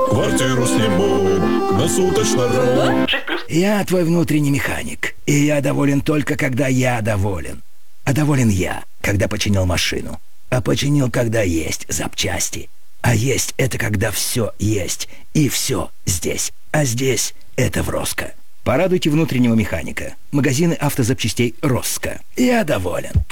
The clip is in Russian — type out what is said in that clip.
Квартиру сниму на суточно. Я твой внутренний механик, и я доволен только, когда я доволен. А доволен я, когда починил машину. А починил, когда есть запчасти. А есть — это когда все есть, и все здесь. А здесь — это в Роско. Порадуйте внутреннего механика. Магазины автозапчастей Роско. Я доволен.